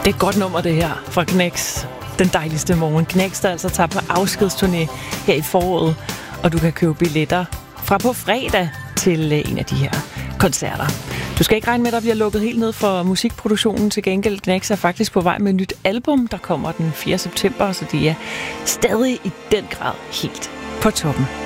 Det er et godt nummer, det her, fra Gnex. Den dejligste morgen. Gnex, der altså tager på afskedsturné her i foråret, og du kan købe billetter fra på fredag til en af de her koncerter. Du skal ikke regne med, at der bliver lukket helt ned for musikproduktionen. Til gengæld, Gnex er faktisk på vej med et nyt album, der kommer den 4. september, så de er stadig i den grad helt på toppen.